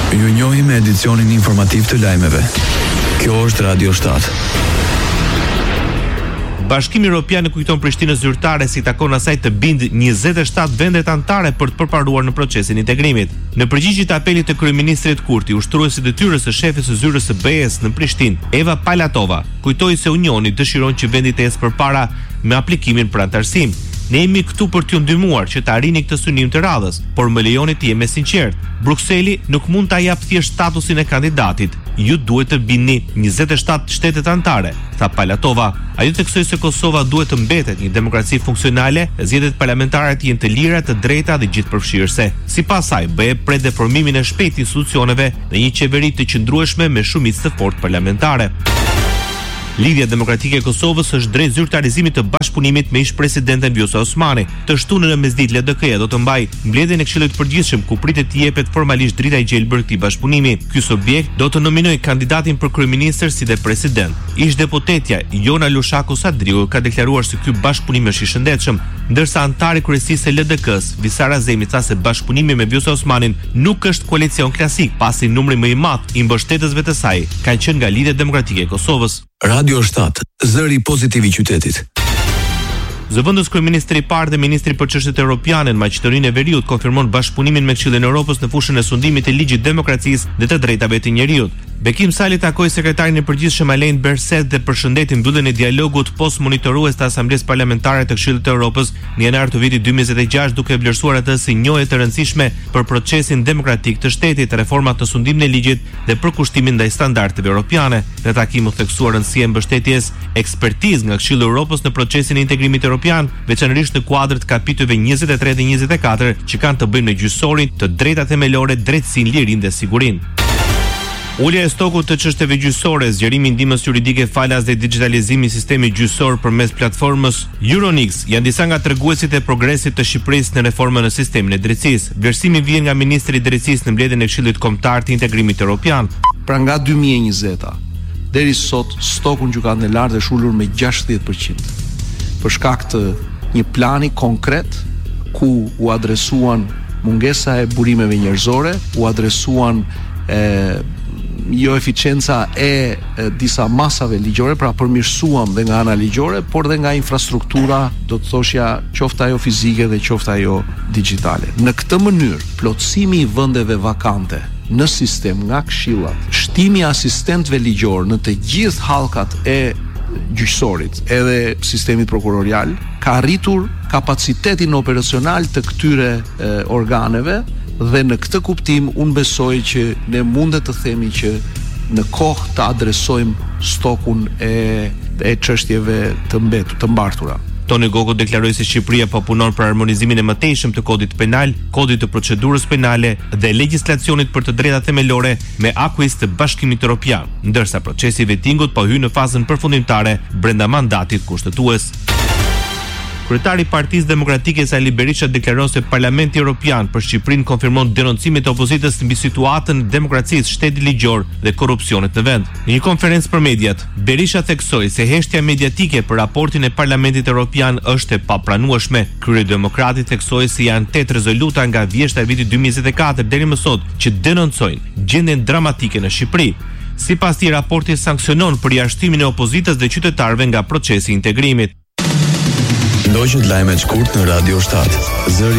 Ju njohim me edicionin informativ të lajmeve. Kjo është Radio 7. Bashkimi Evropian e kujton Prishtinës zyrtare si takon asaj të bind 27 vendet anëtare për të përparuar në procesin e integrimit. Në përgjigje të apelit të kryeministrit Kurti, ushtruesi detyrës së shefit së zyrës së BE-s në Prishtinë, Eva Palatova, kujtoi se Unioni dëshiron që vendi të ecë përpara me aplikimin për anëtarësim. Ne jemi këtu për t'ju ndihmuar që të arrini këtë synim të radhës, por më lejoni të jem sinqert. Brukseli nuk mund ta jap thjesht statusin e kandidatit. Ju duhet të bindni 27 shtetet anëtare, tha Palatova. Ajo theksoi se Kosova duhet të mbetet një demokraci funksionale, zgjedhjet parlamentare të jenë të lira, të drejta dhe gjithëpërfshirëse. Sipas saj, BE pret deformimin e shpejtë të institucioneve dhe një qeveri të qëndrueshme me shumicë të fortë parlamentare. Lidhja Demokratike e Kosovës është drejt zyrtarizimit të bashkëpunimit me ish-presidenten Vjosa Osmani. Të shtunën në mesditë LDK-ja do të mbajë mbledhjen e Këshillit të Përgjithshëm ku pritet të jepet formalisht drita e gjelbër këtij bashkëpunimi. Ky subjekt do të nominojë kandidatin për kryeministër si dhe president. Ish-deputetja Jona Lushaku Sadriu ka deklaruar se ky bashkëpunim është i shëndetshëm, ndërsa antari kryesisë së LDK-s, Visara Zemi, tha se bashkëpunimi me Vjosa Osmanin nuk është koalicion klasik, pasi numri më i madh i mbështetësve të saj kanë qenë nga Lidhja Demokratike e Kosovës. Radio 7, zëri pozitiv i qytetit. Zëvendës kryeministri i parë dhe ministri për çështjet europiane në Maqedoninë e Veriut konfirmon bashkëpunimin me Këshillin e Evropës në fushën e sundimit të ligjit demokracisë dhe të drejtave të njeriut. Bekim Sali takoi sekretarin e përgjithshëm Alain Berset dhe përshëndeti mbylljen e dialogut post-monitorues të Asamblesë Parlamentare të Këshillit të Evropës në janar të vitit 2026, duke vlerësuar atë si njohje të rëndësishme për procesin demokratik të shtetit, reformat në sundimin e ligjit dhe përkushtimin ndaj standardeve europiane. Në takim u theksua rëndësia e mbështetjes ekspertizë nga Këshilli i Evropës në procesin e integrimit europian, veçanërisht në kuadër të kapitujve 23 dhe 24 që kanë të bëjnë me gjyqësorin, të drejtat themelore, drejtësinë, lirinë dhe sigurinë. Ulja e stokut të çështjeve gjyqësore, zgjerimi i ndihmës juridike falas dhe digitalizimi i sistemit gjyqësor përmes platformës Euronix janë disa nga treguesit e progresit të Shqipërisë në reformën në sistemin e drejtësisë. Vlerësimi vjen nga ministri i drejtësisë në mbledhjen e Këshillit Kombëtar të Integrimit Evropian. Pra nga 2020 deri sot stokun gjykatëndar është ulur me 60%. Për shkak të një plani konkret ku u adresuan mungesa e burimeve njerëzore, u adresuan jo eficienca e disa masave ligjore, pra përmirësuam dhe nga ana ligjore, por dhe nga infrastruktura, do të thoshja, qoftë ajo fizike dhe qoftë ajo digjitale. Në këtë mënyrë, plotësimi i vendeve vakante në sistem nga këshillat, shtimi i asistentëve ligjor në të gjithë hallkat e gjyqësorit edhe sistemit prokurorial ka arritur kapacitetin operacional të këtyre organeve. Dhe në këtë kuptim unë besoj që ne mundet të themi që në kohë të adresojmë stokun e çështjeve të mbartura. Toni Gogo deklaroi se Shqipëria po punon për harmonizimin e mëtejshëm të kodit penal, kodit të procedurës penale dhe legjislacionit për të drejtat themelore me akuis të Bashkimit Evropian, ndërsa procesi i vettingut po hyn në fazën përfundimtare brenda mandatit kushtetues. Kryetari i Partisë Demokratike Sali Berisha deklaron se Parlamenti Evropian për Shqipërinë konfirmon denoncimet e opozitës mbi situatën e demokracisë, shtetit ligjor dhe korrupsionit në vend. Në një konferencë për mediat, Berisha theksoi se heshtja mediatike për raportin e Parlamentit Evropian është e papranueshme. Kryedemokrati theksoi se janë 8 rezoluta nga vjeshta e vitit 2024 deri më sot që denoncojnë gjendjen dramatike në Shqipëri. Sipas tij, raporti sanksionon përjashtimin e opozitës dhe qytetarëve nga procesi i integrimit. Ndoqët lajmet shkurt në Radio 7. Zëri